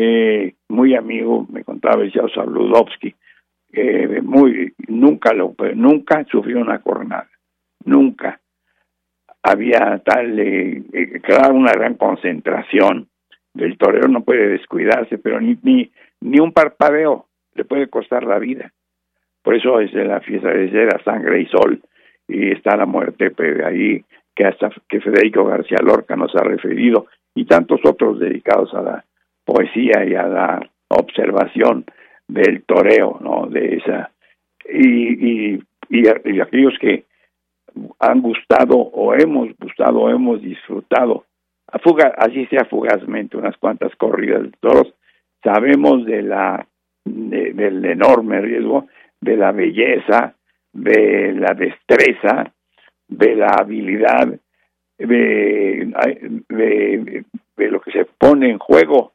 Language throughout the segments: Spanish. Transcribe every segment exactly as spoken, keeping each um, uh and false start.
eh, muy amigo, me contaba el señor Sabludovsky, eh, muy, nunca lo, nunca sufrió una cornada, nunca. Había tal, eh, eh, claro, una gran concentración. El torero no puede descuidarse, pero ni, ni, ni un parpadeo le puede costar la vida. Por eso es la fiesta de cera, sangre y sol, y está la muerte pues, ahí, que hasta que Federico García Lorca nos ha referido, y tantos otros dedicados a la poesía y a la observación del toreo, ¿no? De esa y, y, y, y aquellos que han gustado o hemos gustado o hemos disfrutado, a fuga, así sea fugazmente, unas cuantas corridas de toros, sabemos de la de, del enorme riesgo, de la belleza, de la destreza, de la habilidad, de, de, de lo que se pone en juego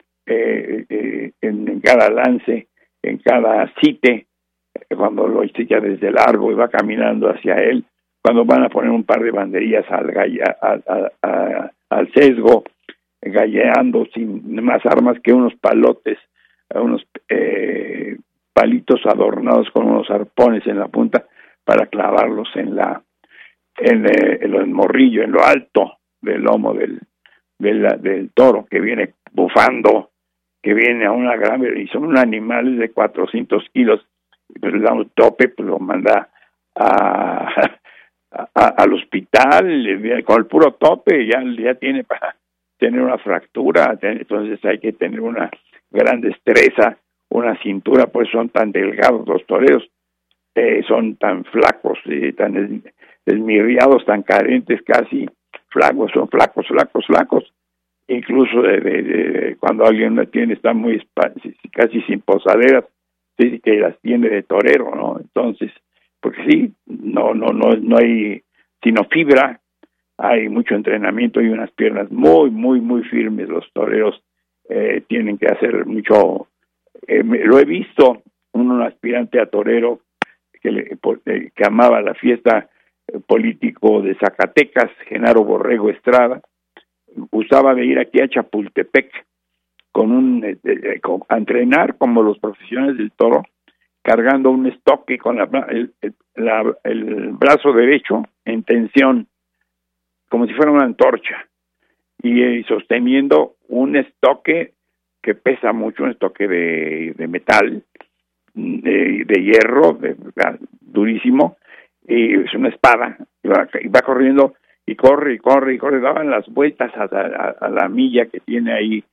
eh, eh, en, en cada lance, en cada cite, cuando lo silla desde largo y va caminando hacia él, cuando van a poner un par de banderillas al, galla, al, al, al, al sesgo, galleando sin más armas que unos palotes, unos eh, palitos adornados con unos arpones en la punta para clavarlos en la en, eh, en el morrillo, en lo alto del lomo del del, del toro, que viene bufando, que viene a una gran, y son animales de cuatrocientos kilos, pues le da un tope, pues lo manda a, a al hospital con el puro tope, ya, ya tiene para tener una fractura, entonces hay que tener una gran destreza, una cintura, pues son tan delgados los toreros, eh, son tan flacos, eh, tan desmirriados, tan carentes, casi flacos, son flacos, flacos, flacos, incluso de, de, de, cuando alguien la tiene, está muy casi sin posaderas, sí, que las tiene de torero, ¿no? Entonces, porque sí, no, no, no, no hay sino fibra, hay mucho entrenamiento y unas piernas muy, muy, muy firmes. Los toreros eh, tienen que hacer mucho. Eh, lo he visto, un aspirante a torero que, le, que amaba la fiesta eh, político de Zacatecas, Genaro Borrego Estrada, gustaba de ir aquí a Chapultepec con un eh, eh, con, a entrenar como los profesionales del toro, cargando un estoque con la, el, el, la, el brazo derecho en tensión, como si fuera una antorcha, y, y sosteniendo un estoque que pesa mucho, un estoque de, de metal, de, de hierro, de, de, durísimo, y es una espada, y va, y va corriendo, y corre, y corre, y corre, daban las vueltas a, a, a la milla que tiene ahí,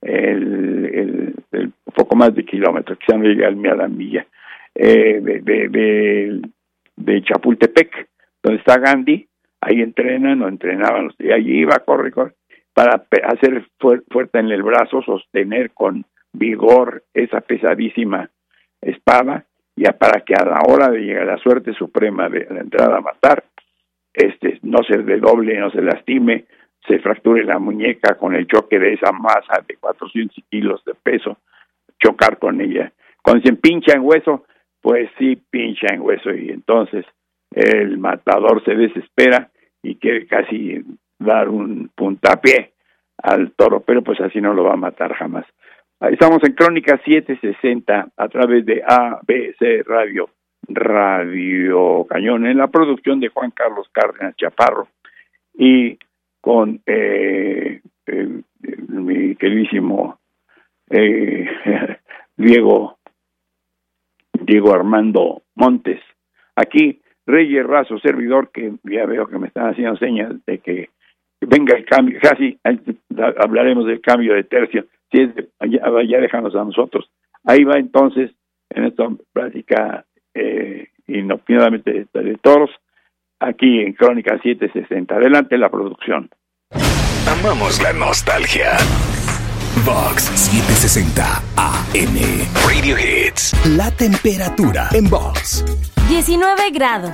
el, el, el poco más de kilómetros, quizá no llega a la milla, eh, de, de, de, de Chapultepec, donde está Gandhi. Ahí entrenan o entrenaban, y allí iba, corre, corre, para hacer fu- fuerte en el brazo, sostener con vigor esa pesadísima espada, ya para que a la hora de llegar a la suerte suprema de la entrada a matar, este no se desdoble, no se lastime, se fracture la muñeca con el choque de esa masa de cuatrocientos kilos de peso, chocar con ella. Cuando se pincha en hueso, pues sí pincha en hueso, y entonces el matador se desespera y quiere casi dar un puntapié al toro, pero pues así no lo va a matar jamás. Estamos en Crónica setecientos sesenta a través de A B C Radio, Radio Cañón, en la producción de Juan Carlos Cárdenas Chaparro, y con eh, eh, mi queridísimo eh, Diego Diego Armando Montes. Aquí Reyes Razo, servidor, que ya veo que me están haciendo señas de que venga el cambio, casi hablaremos del cambio de tercio, si es de, ya, ya déjanos a nosotros. Ahí va entonces, en esta plática eh, inopinadamente de, de toros, aquí en Crónica setecientos sesenta. Adelante la producción. Amamos la nostalgia. Vox setecientos sesenta A M Radio Hits. La temperatura en Vox. diecinueve grados.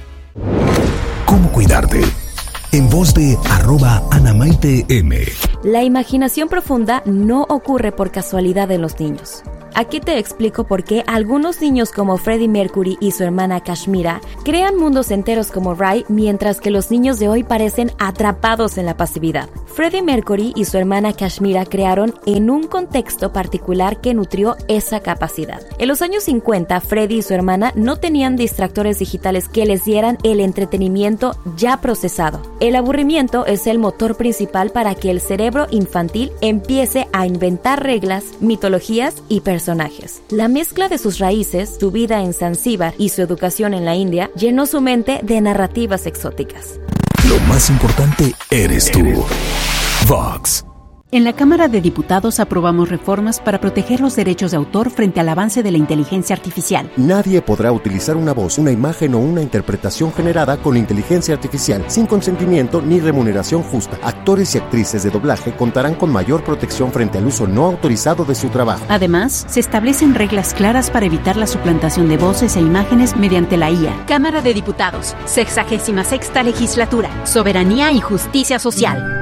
¿Cómo cuidarte? En voz de arroba Anamaite M. La imaginación profunda no ocurre por casualidad en los niños. Aquí te explico por qué algunos niños como Freddie Mercury y su hermana Kashmira crean mundos enteros como Rai, mientras que los niños de hoy parecen atrapados en la pasividad. Freddie Mercury y su hermana Kashmira crearon en un contexto particular que nutrió esa capacidad. En los años cincuenta, Freddie y su hermana no tenían distractores digitales que les dieran el entretenimiento ya procesado. El aburrimiento es el motor principal para que el cerebro infantil empiece a inventar reglas, mitologías y personajes. La mezcla de sus raíces, su vida en Zanzíbar y su educación en la India llenó su mente de narrativas exóticas. Lo más importante eres tú. Vox. En la Cámara de Diputados aprobamos reformas para proteger los derechos de autor frente al avance de la inteligencia artificial. Nadie podrá utilizar una voz, una imagen o una interpretación generada con inteligencia artificial sin consentimiento ni remuneración justa. Actores y actrices de doblaje contarán con mayor protección frente al uso no autorizado de su trabajo. Además, se establecen reglas claras para evitar la suplantación de voces e imágenes mediante la I A. Cámara de Diputados, sexagésima sexta legislatura, soberanía y justicia social.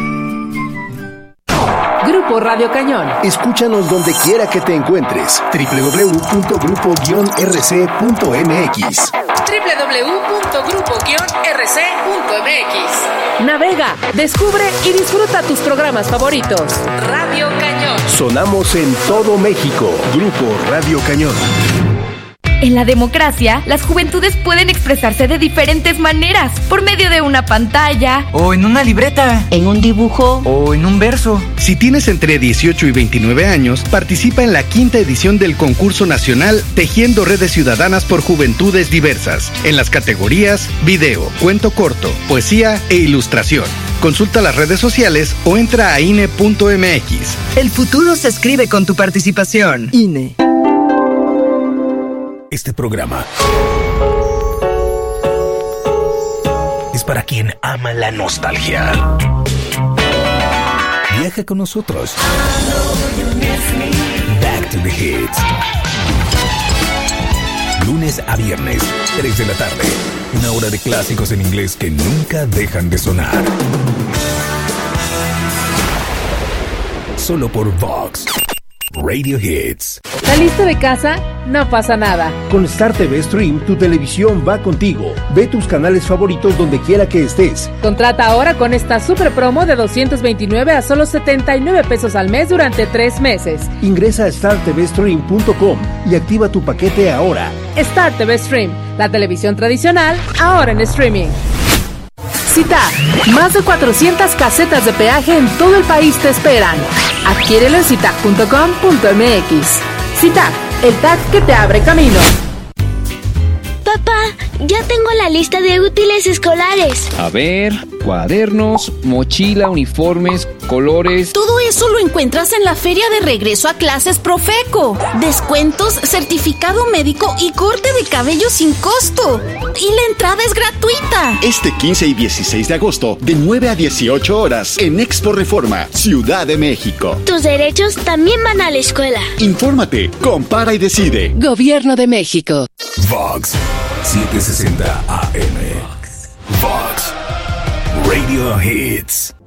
Grupo Radio Cañón. Escúchanos donde quiera que te encuentres. doble u doble u doble u punto grupo guion r c punto m x. doble u doble u doble u punto grupo guion r c punto m x. Navega, descubre y disfruta tus programas favoritos. Radio Cañón. Sonamos en todo México. Grupo Radio Cañón. En la democracia, las juventudes pueden expresarse de diferentes maneras, por medio de una pantalla, o en una libreta, en un dibujo, o en un verso. Si tienes entre dieciocho y veintinueve años, participa en la quinta edición del concurso nacional Tejiendo Redes Ciudadanas por Juventudes Diversas, en las categorías video, cuento corto, poesía e ilustración. Consulta las redes sociales o entra a I N E punto m x. El futuro se escribe con tu participación. I N E. Este programa es para quien ama la nostalgia. Viaja con nosotros. Back to the Hits. Lunes a viernes, tres de la tarde. Una hora de clásicos en inglés que nunca dejan de sonar. Solo por Vox Radio Hits. ¿Saliste de casa? No pasa nada. Con Star T V Stream, tu televisión va contigo. Ve tus canales favoritos donde quiera que estés. Contrata ahora con esta super promo de doscientos veintinueve a solo setenta y nueve pesos al mes durante tres meses. Ingresa a star t v stream punto com y activa tu paquete ahora. Star T V Stream, la televisión tradicional, ahora en streaming. CITAG, más de cuatrocientas casetas de peaje en todo el país te esperan. Adquiérelo en citag punto com punto m x. CITAG, el tag que te abre camino. Papá, ya tengo la lista de útiles escolares. A ver, cuadernos, mochila, uniformes, colores. Todo eso lo encuentras en la feria de regreso a clases Profeco. Descuentos, certificado médico y corte de cabello sin costo. Y la entrada es gratuita. Este quince y dieciséis de agosto, de nueve a dieciocho horas, en Expo Reforma, Ciudad de México. Tus derechos también van a la escuela. Infórmate, compara y decide. Gobierno de México. Vox setecientos sesenta A M. Vox Radio Hits.